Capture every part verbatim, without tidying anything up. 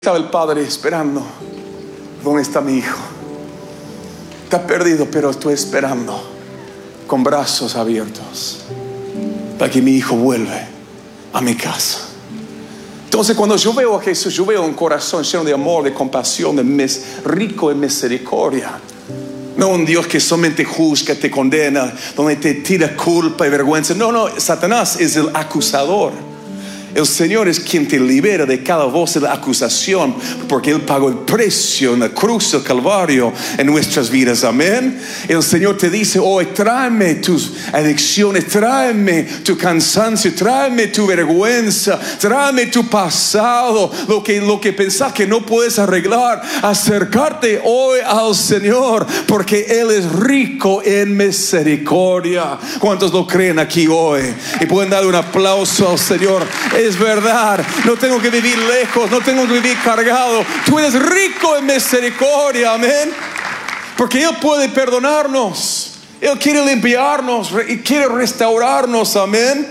Estaba el padre esperando. ¿Dónde está mi hijo? Está perdido, pero estoy esperando con brazos abiertos para que mi hijo vuelva a mi casa. Entonces, cuando yo veo a Jesús, yo veo un corazón lleno de amor, de compasión, de mes, rico en misericordia. No un Dios que solamente juzga, te condena, donde te tira culpa y vergüenza. No, no, Satanás es el acusador. El Señor es quien te libera de cada voz de la acusación, porque Él pagó el precio en la cruz del Calvario en nuestras vidas. Amén. El Señor te dice hoy: tráeme tus adicciones, tráeme tu cansancio, tráeme tu vergüenza, tráeme tu pasado, lo que, lo que pensás que no puedes arreglar. Acercarte hoy al Señor, porque Él es rico en misericordia. ¿Cuántos lo creen aquí hoy? Y pueden dar un aplauso al Señor. Es verdad, no tengo que vivir lejos, no tengo que vivir cargado. Tú eres rico en misericordia, amén. Porque Él puede perdonarnos, Él quiere limpiarnos y quiere restaurarnos, amén.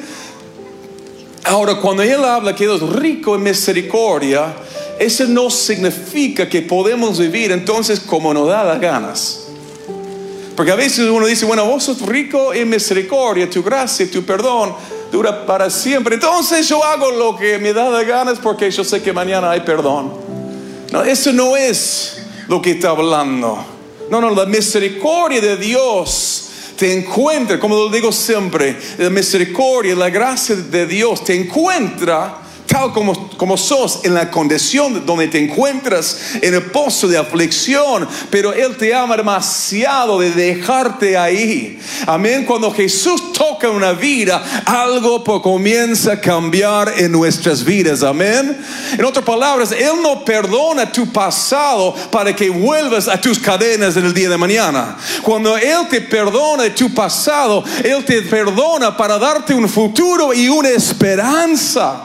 Ahora, cuando Él habla que Él es rico en misericordia, eso no significa que podemos vivir entonces como nos da las ganas. Porque a veces uno dice: bueno, vos sos rico en misericordia, tu gracia, tu perdón dura para siempre, entonces yo hago lo que me da de ganas porque yo sé que mañana hay perdón. No, eso no es lo que está hablando. No, no, la misericordia de Dios te encuentra, como lo digo siempre, la misericordia, la gracia de Dios te encuentra tal como, como sos, en la condición donde te encuentras, en el pozo de aflicción. Pero Él te ama demasiado de dejarte ahí. Amén. Cuando Jesús toca una vida, algo comienza a cambiar en nuestras vidas. Amén. En otras palabras, Él no perdona tu pasado para que vuelvas a tus cadenas en el día de mañana. Cuando Él te perdona tu pasado, Él te perdona para darte un futuro y una esperanza.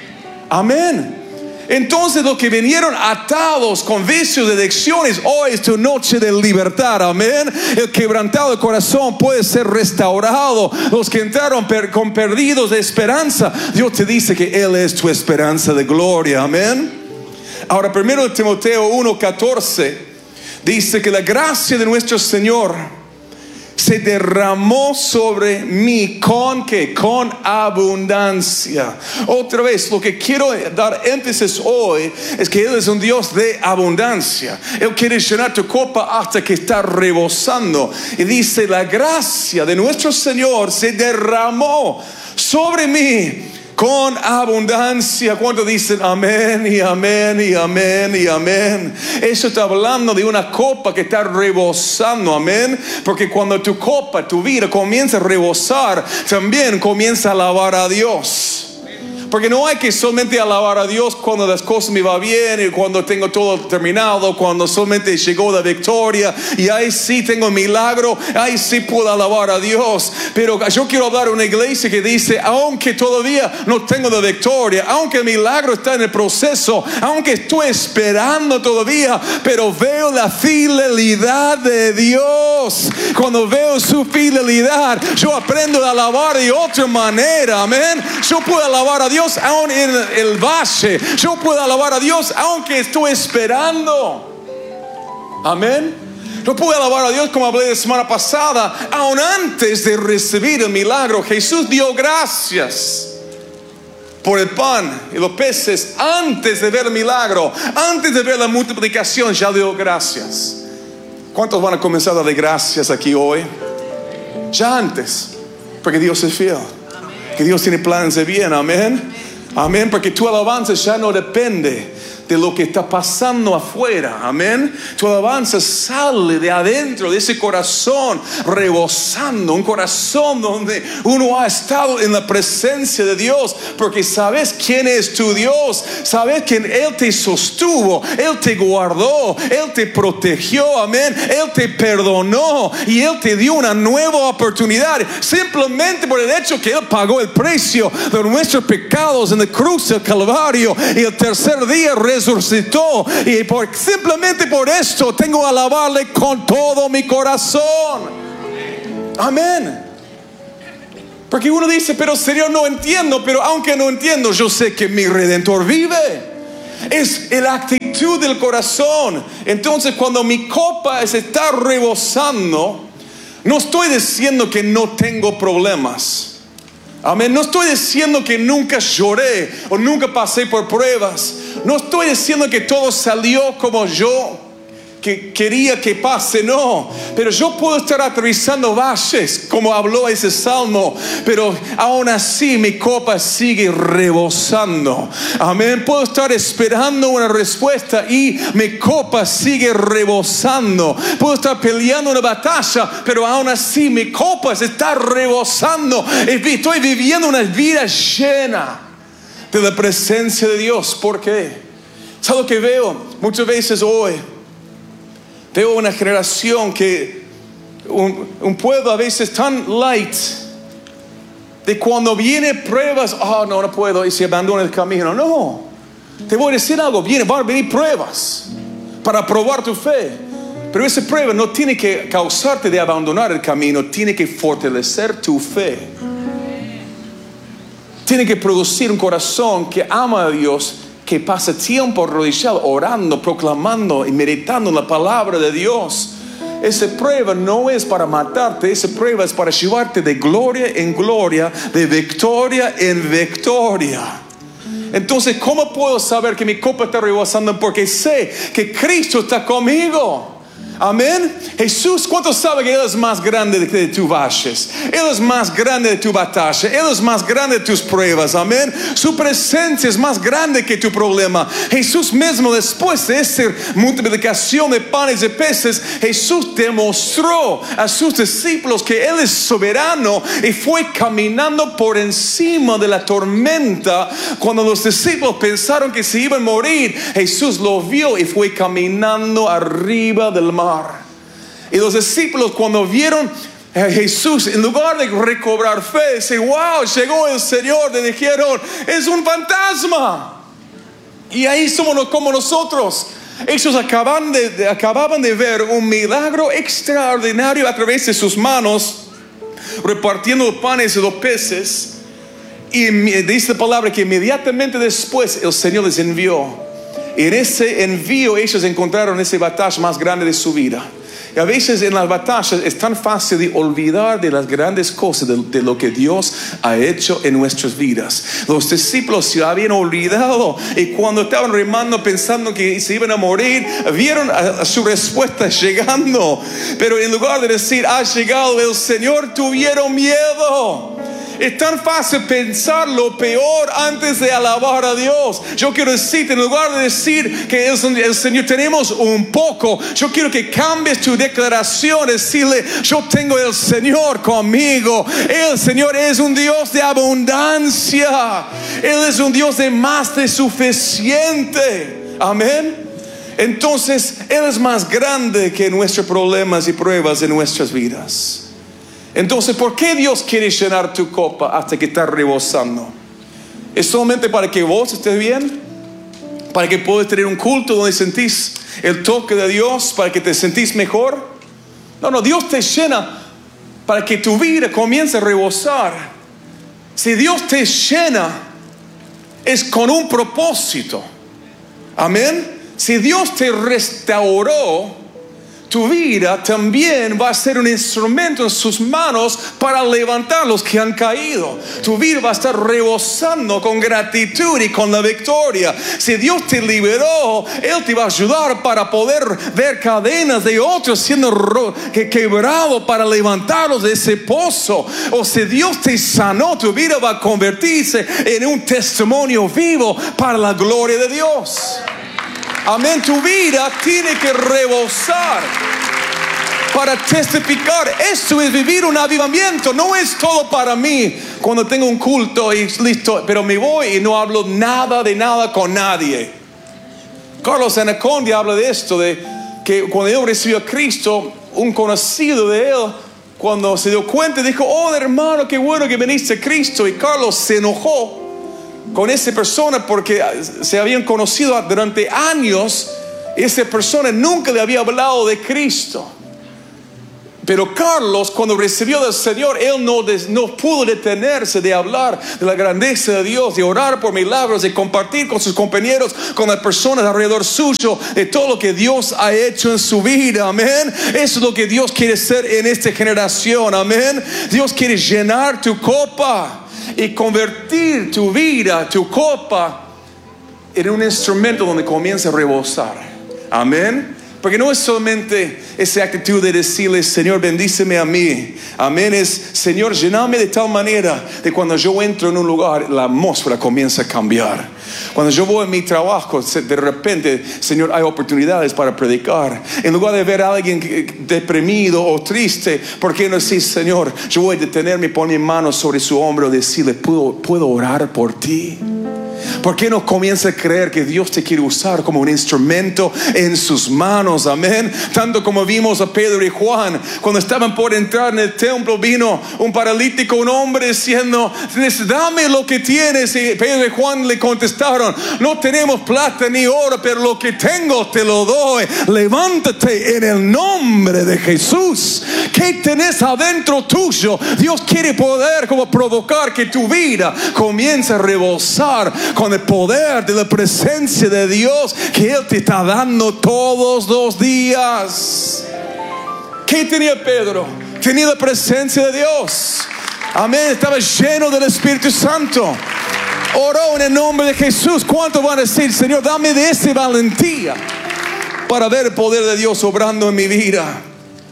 Amén. Entonces, los que vinieron atados con vicios de adicciones, hoy es tu noche de libertad. Amén. El quebrantado de corazón puede ser restaurado. Los que entraron per, con perdidos de esperanza, Dios te dice que Él es tu esperanza de gloria. Amén. Ahora, primero Timoteo uno catorce dice que la gracia de nuestro Señor se derramó sobre mí con que con abundancia. Otra vez, lo que quiero dar énfasis hoy es que Él es un Dios de abundancia. Él quiere llenar tu copa hasta que está rebosando. Y dice: la gracia de nuestro Señor se derramó sobre mí con abundancia. ¿Cuántos dicen amén y amén y amén y amén? Eso está hablando de una copa que está rebosando. Amén. Porque cuando tu copa, tu vida comienza a rebosar, también comienza a alabar a Dios. Porque no hay que solamente alabar a Dios cuando las cosas me van bien, y cuando tengo todo terminado, cuando solamente llegó la victoria y ahí sí tengo un milagro, ahí sí puedo alabar a Dios. Pero yo quiero hablar de una iglesia que dice: aunque todavía no tengo la victoria, aunque el milagro está en el proceso, aunque estoy esperando todavía, pero veo la fidelidad de Dios. Cuando veo su fidelidad, yo aprendo a alabar de otra manera. Amén. Yo puedo alabar a Dios aún en el valle. Yo puedo alabar a Dios aunque estoy esperando. Amén. Yo puedo alabar a Dios, como hablé la semana pasada, aún antes de recibir el milagro. Jesús dio gracias por el pan y los peces antes de ver el milagro, antes de ver la multiplicación. Ya dio gracias. ¿Cuántos van a comenzar a dar gracias aquí hoy? Ya antes, porque Dios es fiel, que Dios tiene planes de bien. Amén. Amén. Porque tu alabanza ya no depende de lo que está pasando afuera. Amén. Tu alabanza sale de adentro, de ese corazón rebosando, un corazón donde uno ha estado en la presencia de Dios, porque sabes quién es tu Dios, sabes que Él te sostuvo, Él te guardó, Él te protegió. Amén. Él te perdonó y Él te dio una nueva oportunidad, simplemente por el hecho que Él pagó el precio de nuestros pecados en la cruz del Calvario, y el tercer día resucitó. Y por, simplemente por esto tengo que alabarle con todo mi corazón. Amén. Porque uno dice: pero Señor, no entiendo. Pero aunque no entiendo, yo sé que mi Redentor vive. Es la actitud del corazón. Entonces, cuando mi copa se está rebosando, no estoy diciendo que no tengo problemas. Amén. No estoy diciendo que nunca lloré o nunca pasé por pruebas. No estoy diciendo que todo salió como yo que quería que pase, no. Pero yo puedo estar atravesando valles, como habló ese salmo, pero aún así mi copa sigue rebosando. Amén. Puedo estar esperando una respuesta y mi copa sigue rebosando. Puedo estar peleando una batalla, pero aún así mi copa se está rebosando. Estoy viviendo una vida llena de la presencia de Dios. ¿Por qué? ¿Sabes lo que veo muchas veces hoy? Veo una generación que, un, un pueblo a veces tan light, de cuando viene pruebas, oh no, no puedo, y se abandona el camino. No, te voy a decir algo, viene, van a venir pruebas para probar tu fe. Pero esa prueba no tiene que causarte de abandonar el camino, tiene que fortalecer tu fe. Tiene que producir un corazón que ama a Dios, que pasa tiempo arrodillado, orando, proclamando y meditando en la palabra de Dios. Esa prueba no es para matarte, esa prueba es para llevarte de gloria en gloria, de victoria en victoria. Entonces, ¿cómo puedo saber que mi copa está rebosando? Porque sé que Cristo está conmigo. Amén. Jesús, ¿cuántos saben que Él es más grande de, de tus valles? Él es más grande de tu batalla. Él es más grande de tus pruebas. Amén. Su presencia es más grande que tu problema. Jesús mismo, después de esa multiplicación de panes y peces, Jesús demostró a sus discípulos que Él es soberano y fue caminando por encima de la tormenta. Cuando los discípulos pensaron que se iban a morir, Jesús lo vio y fue caminando arriba del mar. Y los discípulos, cuando vieron a Jesús, en lugar de recobrar fe, dicen, wow, llegó el Señor, le dijeron, es un fantasma. Y ahí somos como nosotros. Ellos acaban de, de, acababan de ver un milagro extraordinario a través de sus manos, repartiendo los panes y los peces. Y dice la palabra que inmediatamente después el Señor les envió. Y en ese envío ellos encontraron esa batalla más grande de su vida. Y a veces en las batallas es tan fácil de olvidar de las grandes cosas de, de lo que Dios ha hecho en nuestras vidas. Los discípulos se habían olvidado, y cuando estaban remando pensando que se iban a morir, vieron a, a su respuesta llegando. Pero en lugar de decir, ha llegado el Señor, tuvieron miedo. Es tan fácil pensar lo peor antes de alabar a Dios. Yo quiero decirte, en lugar de decir que el, el Señor tenemos un poco, yo quiero que cambies tu declaración, decirle, yo tengo el Señor conmigo. El Señor es un Dios de abundancia. Él es un Dios de más de suficiente. Amén. Entonces, Él es más grande que nuestros problemas y pruebas de nuestras vidas. Entonces, ¿por qué Dios quiere llenar tu copa hasta que está rebosando? ¿Es solamente para que vos estés bien? ¿Para que puedas tener un culto donde sentís el toque de Dios? ¿Para que te sentís mejor? No, no, Dios te llena para que tu vida comience a rebosar. Si Dios te llena, es con un propósito. Amén. Si Dios te restauró, tu vida también va a ser un instrumento en sus manos para levantar los que han caído. Tu vida va a estar rebosando con gratitud y con la victoria. Si Dios te liberó, Él te va a ayudar para poder ver cadenas de otros siendo quebrados para levantarlos de ese pozo. O si Dios te sanó, tu vida va a convertirse en un testimonio vivo para la gloria de Dios. Amén. Tu vida tiene que rebosar para testificar. Esto es vivir un avivamiento. No es todo para mí cuando tengo un culto y listo, pero me voy y no hablo nada de nada con nadie. Carlos Anacondia habla de esto, de que cuando él recibió a Cristo, un conocido de él, cuando se dio cuenta, dijo, oh hermano, qué bueno que viniste a Cristo. Y Carlos se enojó con esa persona porque se habían conocido durante años. Esa persona nunca le había hablado de Cristo. Pero Carlos, cuando recibió del Señor, él no, des, no pudo detenerse de hablar de la grandeza de Dios, de orar por milagros, de compartir con sus compañeros, con las personas alrededor suyo, de todo lo que Dios ha hecho en su vida. Amén. Eso es lo que Dios quiere hacer en esta generación. Amén. Dios quiere llenar tu copa y convertir tu vida, tu copa, en un instrumento donde comienza a rebosar. Amén. Porque no es solamente esa actitud de decirle, Señor, bendíceme a mí. Amén. Es, Señor, lléname de tal manera de cuando yo entro en un lugar, la atmósfera comienza a cambiar. Cuando yo voy a mi trabajo, de repente, Señor, hay oportunidades para predicar. En lugar de ver a alguien deprimido o triste, ¿por qué no decir, Señor, yo voy a detenerme y poner mi mano sobre su hombro y decirle, ¿puedo, ¿puedo orar por ti? ¿Por qué no comienza a creer que Dios te quiere usar como un instrumento en sus manos? Amén. Tanto como vimos a Pedro y Juan, cuando estaban por entrar en el templo, vino un paralítico, un hombre diciendo, dame lo que tienes. Y Pedro y Juan le contestaron, no tenemos plata ni oro, pero lo que tengo te lo doy. Levántate en el nombre de Jesús. ¿Qué tenés adentro tuyo? Dios quiere poder como provocar que tu vida comience a rebosar con el poder de la presencia de Dios que Él te está dando todos los días. ¿Qué tenía Pedro? Tenía la presencia de Dios. Amén. Estaba lleno del Espíritu Santo. Oró en el nombre de Jesús. ¿Cuántos van a decir, Señor, dame de esa valentía para ver el poder de Dios obrando en mi vida?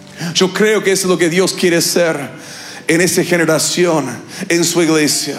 Yo creo que eso es lo que Dios quiere hacer en esta generación, en su iglesia.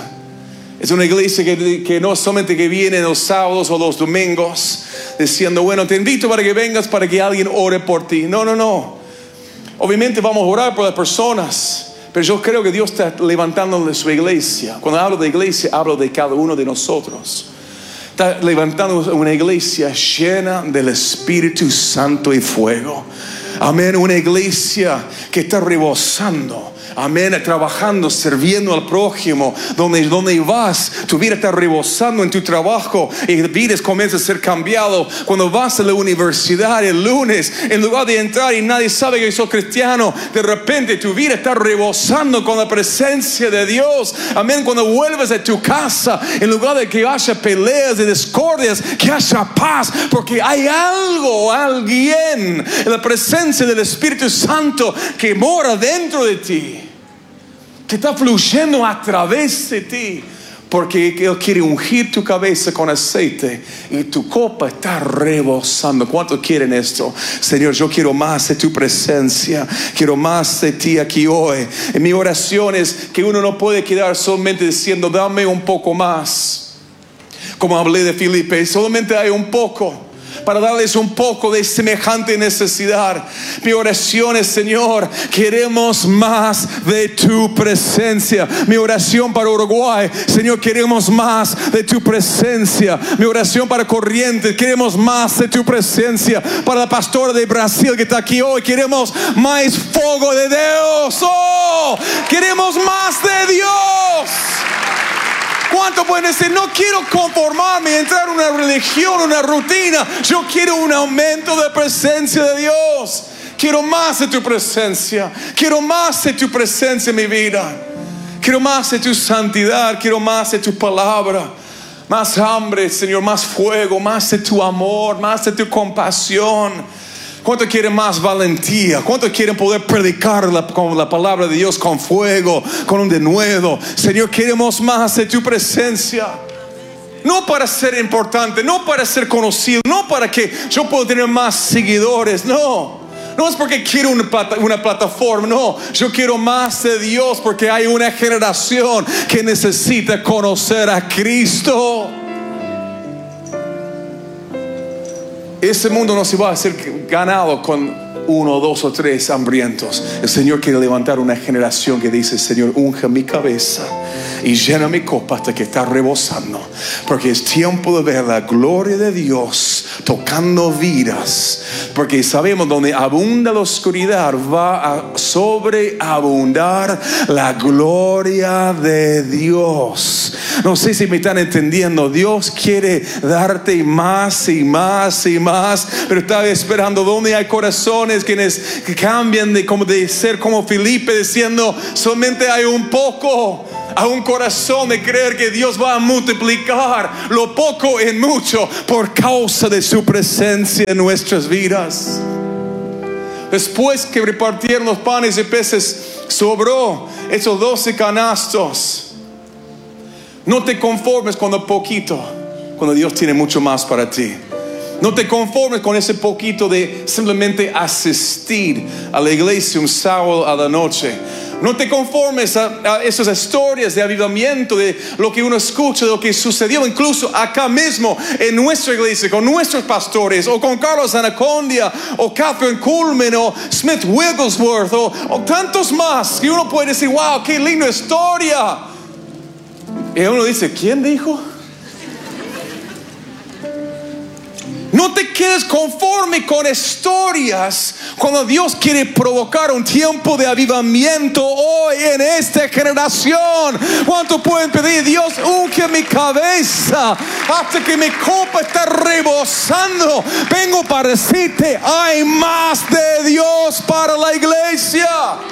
Es una iglesia que, que no solamente que viene los sábados o los domingos diciendo, bueno, te invito para que vengas para que alguien ore por ti. No, no, no. Obviamente vamos a orar por las personas, pero yo creo que Dios está levantando de su iglesia. Cuando hablo de iglesia, hablo de cada uno de nosotros. Está levantando una iglesia llena del Espíritu Santo y fuego. Amén. Una iglesia que está rebosando. Amén, trabajando, sirviendo al prójimo. Donde, donde vas, tu vida está rebosando en tu trabajo y vidas comienza a ser cambiado. Cuando vas a la universidad el lunes, en lugar de entrar y nadie sabe que sos cristiano, de repente tu vida está rebosando con la presencia de Dios. Amén. Cuando vuelves a tu casa, en lugar de que haya peleas y discordias, que haya paz, porque hay algo, alguien en la presencia del Espíritu Santo que mora dentro de ti, que está fluyendo a través de ti, porque Él quiere ungir tu cabeza con aceite y tu copa está rebosando. ¿Cuántos quieren esto? Señor, yo quiero más de tu presencia, quiero más de ti aquí hoy. En mi oración es que uno no puede quedar solamente diciendo, dame un poco más. Como hablé de Filipe, solamente hay un poco, para darles un poco de semejante necesidad. Mi oración es, Señor, queremos más de tu presencia. Mi oración para Uruguay, Señor, queremos más de tu presencia. Mi oración para Corrientes, queremos más de tu presencia. Para la pastora de Brasil que está aquí hoy, queremos más fuego de Dios. Oh, queremos más de Dios. ¿Cuánto pueden decir, no quiero conformarme y entrar en una religión, una rutina? Yo quiero un aumento de presencia de Dios. Quiero más de tu presencia. Quiero más de tu presencia en mi vida. Quiero más de tu santidad. Quiero más de tu palabra. Más hambre, Señor, más fuego, más de tu amor, más de tu compasión. ¿Cuántos quieren más valentía? ¿Cuántos quieren poder predicar la, con la palabra de Dios con fuego, con un denuedo? Señor, queremos más de tu presencia. No para ser importante, no para ser conocido, no para que yo pueda tener más seguidores, no. No es porque quiero una, plata, una plataforma, no. Yo quiero más de Dios porque hay una generación que necesita conocer a Cristo. Ese mundo no se va a hacer ganado con uno, dos o tres hambrientos. El Señor quiere levantar una generación que dice, Señor, unja mi cabeza y llena mi copa hasta que está rebosando, porque es tiempo de ver la gloria de Dios tocando vidas, porque sabemos donde abunda la oscuridad va a sobreabundar la gloria de Dios. No sé si me están entendiendo. Dios quiere darte más y más y más, pero estaba esperando donde hay corazones quienes cambian de, como de ser como Felipe, diciendo solamente hay un poco, a un corazón de creer que Dios va a multiplicar lo poco en mucho por causa de su presencia en nuestras vidas. Después que repartieron los panes y peces, sobró esos doce canastos. No te conformes con lo poquito, cuando Dios tiene mucho más para ti. No te conformes con ese poquito de simplemente asistir a la iglesia un sábado a la noche. No te conformes a, a esas historias de avivamiento, de lo que uno escucha, de lo que sucedió incluso acá mismo en nuestra iglesia, con nuestros pastores, o con Carlos Anacondia, o Catherine Kuhlman, o Smith Wigglesworth, o, o tantos más, que uno puede decir, wow, qué linda historia. Y uno dice, ¿quién dijo? No te quedes conforme con historias cuando Dios quiere provocar un tiempo de avivamiento hoy en esta generación. ¿Cuánto pueden pedir? Dios, unge mi cabeza hasta que mi copa está rebosando. Vengo para decirte, hay más de Dios para la iglesia.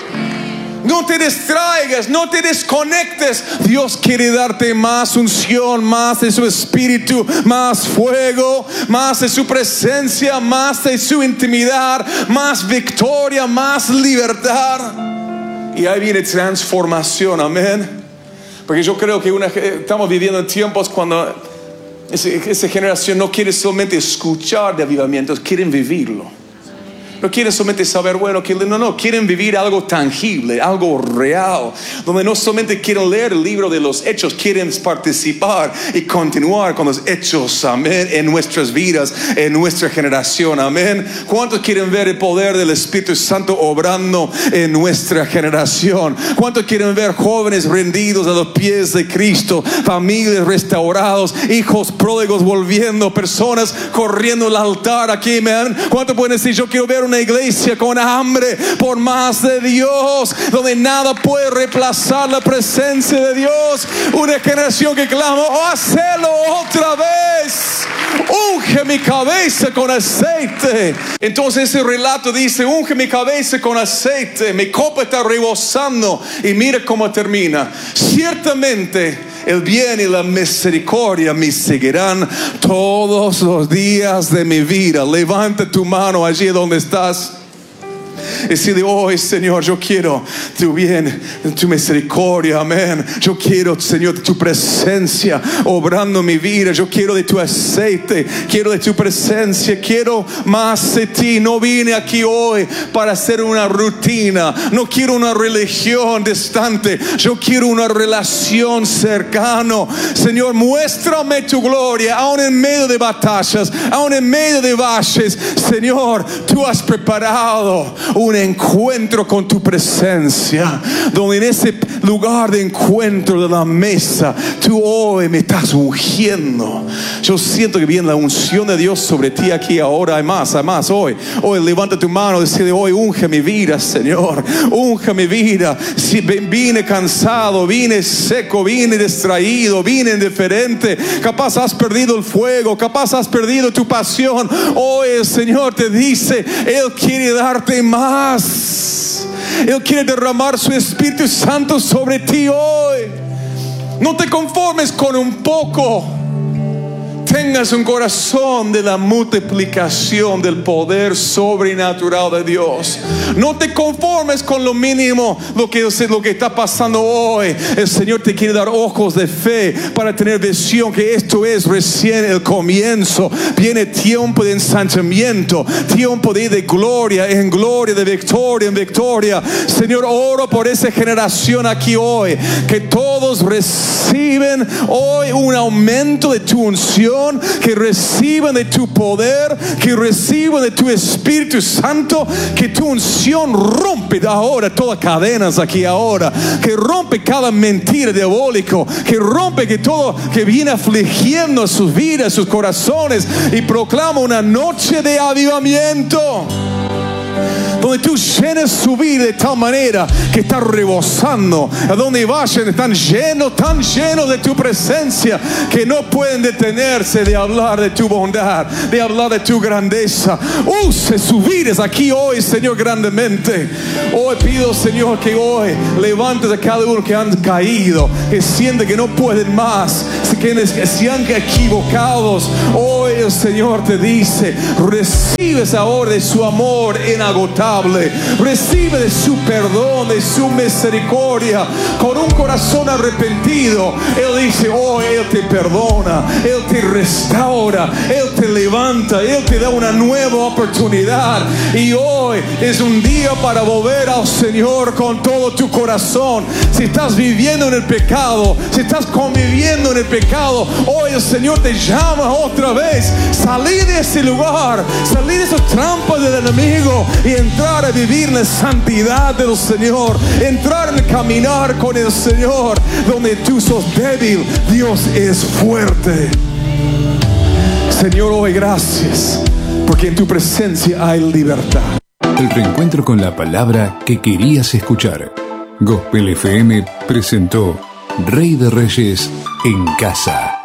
No te distraigas, no te desconectes. Dios quiere darte más unción, más de su espíritu, más fuego, más de su presencia, más de su intimidad, más victoria, más libertad. Y ahí viene transformación, amén. Porque yo creo que una, estamos viviendo en tiempos cuando esa, esa generación no quiere solamente escuchar de avivamientos, quieren vivirlo. No quieren solamente saber, bueno, que no, no, quieren vivir algo tangible, algo real, donde no solamente quieren leer el libro de los hechos, quieren participar y continuar con los hechos, amén, en nuestras vidas, en nuestra generación, amén. ¿Cuántos quieren ver el poder del Espíritu Santo obrando en nuestra generación? ¿Cuántos quieren ver jóvenes rendidos a los pies de Cristo, familias restaurados, hijos pródigos volviendo, personas corriendo al altar aquí, amén? ¿Cuántos pueden decir, yo quiero ver una iglesia con hambre por más de Dios, donde nada puede reemplazar la presencia de Dios? Una generación que clama, oh, hazlo otra vez, unge mi cabeza con aceite. Entonces ese relato dice, unge mi cabeza con aceite, mi copa está rebosando. Y mira cómo termina: ciertamente el bien y la misericordia me seguirán todos los días de mi vida. Levanta tu mano allí donde estás. Decide hoy, Señor, yo quiero tu bien, tu misericordia, amén. Yo quiero, Señor, tu presencia obrando mi vida. Yo quiero de tu aceite, quiero de tu presencia, quiero más de ti. No vine aquí hoy para hacer una rutina, no quiero una religión distante, yo quiero una relación cercana. Señor, muéstrame tu gloria, aún en medio de batallas, aún en medio de valles. Señor, tú has preparado un encuentro con tu presencia, donde en ese lugar de encuentro de la mesa, tú hoy me estás ungiendo. Yo siento que viene la unción de Dios sobre ti aquí ahora. Hay más, hay más hoy. Hoy levanta tu mano y decide, hoy unge mi vida, Señor, unge mi vida. Si vine cansado, vine seco, vine distraído, vine indiferente, capaz has perdido el fuego, capaz has perdido tu pasión, hoy el Señor te dice, Él quiere darte más. Él quiere derramar su Espíritu Santo sobre ti hoy. No te conformes con un poco. Tengas un corazón de la multiplicación del poder sobrenatural de Dios. No te conformes con lo mínimo, lo que, lo que está pasando hoy. El Señor te quiere dar ojos de fe para tener visión, que esto es recién el comienzo. Viene tiempo de ensanchamiento, tiempo de, de gloria en gloria, de victoria en victoria. Señor, oro por esa generación aquí hoy, que todos reciben hoy un aumento de tu unción, unción, que reciban de tu poder, que reciban de tu Espíritu Santo, que tu unción rompe ahora todas cadenas aquí ahora, que rompe cada mentira diabólico, que rompe que todo que viene afligiendo a sus vidas, sus corazones, y proclama una noche de avivamiento, donde tú llenes su vida de tal manera que está rebosando. A donde vayan están llenos, tan llenos de tu presencia, que no pueden detenerse de hablar de tu bondad, de hablar de tu grandeza. Use sus vidas aquí hoy, Señor, grandemente. Hoy pido, Señor, que hoy levantes a cada uno que han caído, que sienten que no pueden más, que se han equivocado. Hoy el Señor te dice: recibes ahora de su amor inagotable. Recibe de su perdón, de su misericordia, con un corazón arrepentido. Él dice: oh, Él te perdona, Él te restaura, Él te levanta, Él te da una nueva oportunidad. Y hoy es un día para volver al Señor con todo tu corazón. Si estás viviendo en el pecado, si estás conviviendo en el pecado, hoy el Señor te llama otra vez. Salí de ese lugar, salí de esas trampas del enemigo y entrar a vivir en la santidad del Señor, entrar en el caminar con el Señor. Donde tú sos débil, Dios es fuerte. Señor, hoy gracias, porque en tu presencia hay libertad. El reencuentro con la palabra que querías escuchar. Gospel F M presentó Rey de Reyes en Casa.